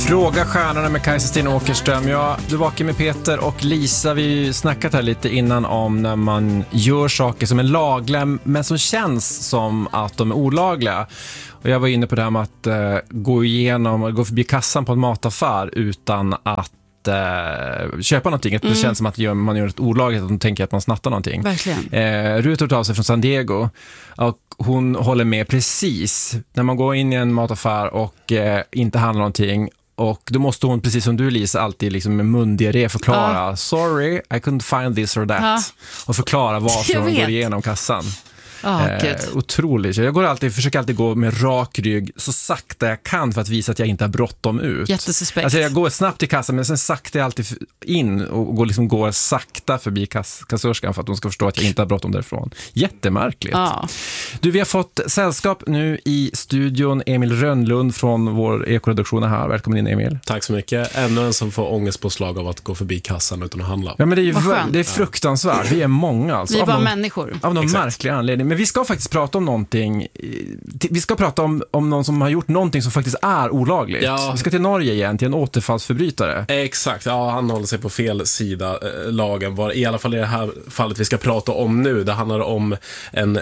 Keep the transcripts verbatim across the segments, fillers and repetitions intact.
Fråga stjärnorna med Kajsa Sten Åkerström. Ja, du vakar med Peter och Lisa. Vi snackat här lite innan om när man gör saker som är lagliga men som känns som att de är olagliga. Och jag var inne på det här med att uh, gå igenom, gå förbi kassan på en mataffär utan att uh, köpa någonting. Mm. Det känns som att man gör ett olagligt, att de tänker att man snattar någonting. Verkligen. Uh, Rut har tagit av sig från San Diego och hon håller med precis. När man går in i en mataffär och uh, inte handlar någonting. Och då måste hon, precis som du Lisa, alltid liksom med mundiarré förklara. Uh. Sorry, I couldn't find this or that. Uh. Och förklara varför hon går igenom kassan. Oh, eh, otroligt. Jag går alltid, försöker alltid gå med rak rygg så sakta jag kan för att visa att jag inte har bråttom ut. Jättesuspekt. Alltså jag går snabbt till kassan men sen sakta jag alltid in och går, liksom, går sakta förbi kass, kassörskan för att de ska förstå att jag inte har bråttom därifrån. Jättemärkligt. Oh. Du, vi har fått sällskap nu i studion. Emil Rönnlund från vår ekoredaktion här. Välkommen in, Emil. Tack så mycket. Ännu en som får ångestpåslag av att gå förbi kassan utan att handla. Ja, men det är, ju det är fruktansvärt. Vi är många alltså. Vi är bara någon, människor. Av någon Exakt. märklig anledning. Men vi ska faktiskt prata om någonting. Vi ska prata om, om någon som har gjort någonting som faktiskt är olagligt. Ja. Vi ska till Norge igen, till en återfallsförbrytare. Exakt, ja, han håller sig på fel sida eh, lagen. Var, I alla fall i det här fallet vi ska prata om nu. Det handlar om en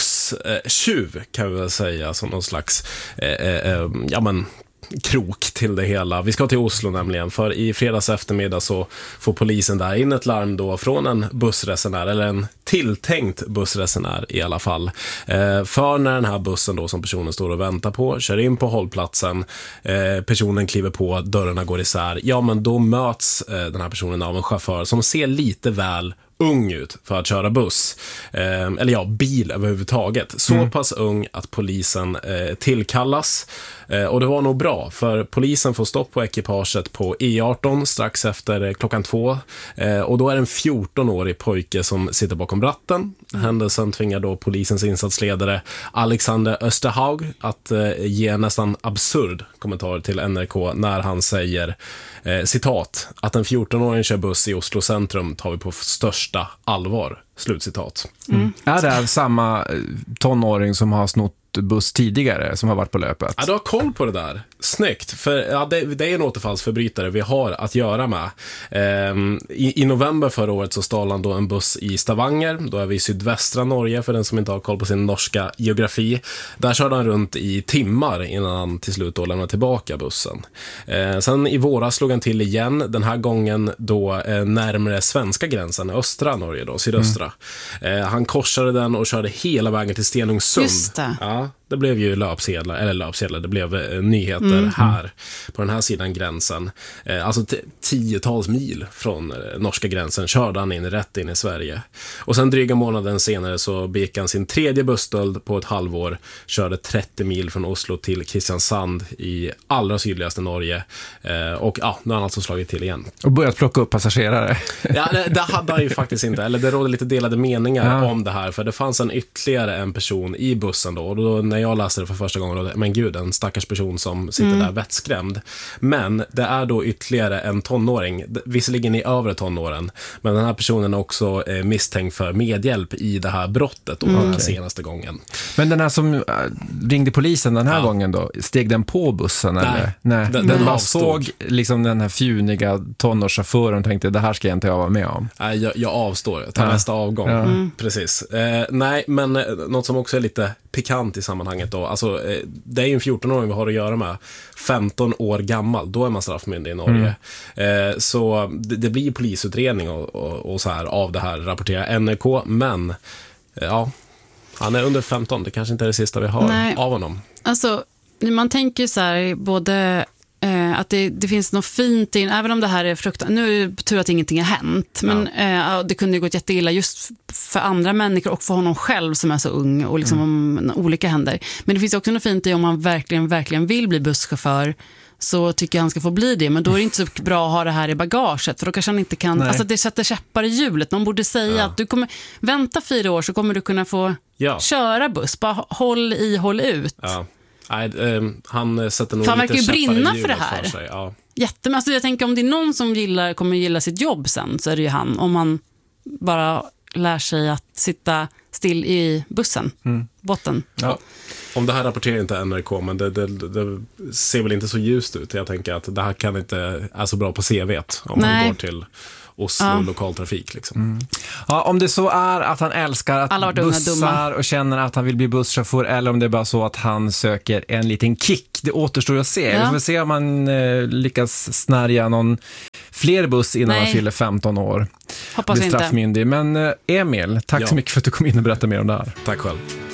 busstjuv, eh, kan vi väl säga, som någon slags eh, eh, ja men krok till det hela. Vi ska till Oslo nämligen, för i fredags eftermiddag så får polisen där in ett larm då från en bussresenär, eller en tilltänkt bussresenär i alla fall. Eh, för när den här bussen då som personen står och väntar på kör in på hållplatsen, eh, personen kliver på, dörrarna går isär, ja men då möts eh, den här personen av en chaufför som ser lite väl ung ut för att köra buss. Eh, eller ja, bil överhuvudtaget. Så mm. pass ung att polisen eh, tillkallas. Eh, och det var nog bra, för polisen får stopp på ekipaget på E arton strax efter eh, klockan två. Eh, och då är det en fjorton-årig pojke som sitter bakom ratten. Mm. Händelsen tvingar då polisens insatsledare Alexander Österhaug att eh, ge en nästan absurd kommentar till N R K när han säger eh, citat, att en fjorton-åring kör buss i Oslo centrum tar vi på största allvar. Slutcitat. Mm. Är det samma tonåring som har snott buss tidigare som har varit på löpet? Ja, du har koll på det där. Snyggt. För ja, det, det är en återfallsförbrytare vi har att göra med. Ehm, i, I november förra året så stal han då en buss i Stavanger. Då är vi i sydvästra Norge, för den som inte har koll på sin norska geografi. Där körde han runt i timmar innan han till slut då lämnade tillbaka bussen. Ehm, sen i våras slog han till igen. Den här gången då eh, närmare svenska gränsen, östra Norge då, sydöstra. Mm. Ehm, han korsade den och körde hela vägen till Stenungsund. Just det. Ja, det blev ju löpsedlar, eller löpsedlar, det blev eh, nyheter mm. här på den här sidan gränsen. Eh, alltså t- tiotals mil från eh, norska gränsen körde han in rätt in i Sverige. Och sen dryga månaden senare så begick han sin tredje busstöld på ett halvår, körde trettio mil från Oslo till Kristiansand i allra sydligaste Norge. Eh, och ja, nu har han alltså slagit till igen. Och börjat plocka upp passagerare. Ja, det, det hade han ju faktiskt inte. Eller det rådde lite delade meningar ja. om det här. För det fanns en ytterligare en person i bussen då. Och då när jag läste det för första gången, då, men gud, en stackars person som sitter mm. där vettskrämd. Men det är då ytterligare en tonåring, visserligen i övre tonåren, men den här personen är också eh, misstänkt för medhjälp i det här brottet då, mm. den här senaste gången. Men den här som äh, ringde polisen den här ja. gången då, steg den på bussen? Nej, eller? Nej. Den, den den bara avstod. såg liksom den här fjuniga tonårschauffören och tänkte, det här ska jag inte vara med om. Nej, jag, jag avstår, jag tar ja. nästa avgång. Ja. Mm. Precis. Eh, nej, men eh, något som också är lite pikant i sammanhanget då, alltså eh, det är ju en fjorton-åring vi har att göra med, femton år gammal, då är man straffmyndig i Norge. Mm. Eh, så det, det blir polisutredning och, och, och så här av det här, rapporterar N R K, men eh, ja, han är under femton, det kanske inte är det sista vi har Nej. av honom. Alltså, man tänker så här, både eh, att det, det finns något fint in, även om det här är fruktansvärt, nu är det tur att ingenting har hänt, men ja. eh, det kunde ju gått jätteilla just för andra människor och för honom själv som är så ung och liksom mm. om olika händer. Men det finns också något fint i om man verkligen, verkligen vill bli busschaufför, så tycker jag han ska få bli det. Men då är det inte så bra att ha det här i bagaget, för då kanske han inte kan, Nej. alltså det sätter käppar i hjulet. Någon borde säga ja. att du kommer vänta fyra år så kommer du kunna få ja. köra buss. Bara håll i, håll ut. Ja. Nej, eh, han sätter nog han lite verkar ju brinna i för det här. För sig. Ja. Jättemycket. Alltså jag tänker om det är någon som gillar, kommer gilla sitt jobb sen, så är det ju han. Om man bara lär sig att sitta still i bussen, mm. botten. Ja. Om det här rapporterar inte N R K, men det, det, det ser väl inte så ljust ut. Jag tänker att det här kan inte är så bra på C V:t om Nej. man går till Oslo Ja. lokaltrafik. Liksom. Mm. Ja, om det så är att han älskar att bussar och känner att han vill bli busschaufför, eller om det är bara så att han söker en liten kick. Det återstår att se. Ja. Vi får se om man eh, lyckas snärja någon fler buss innan Nej. han fyller femton år. Hoppas blir inte. straffmyndig. Men eh, Emil, tack Ja. så mycket för att du kom in och berättade mer om det här. Tack själv.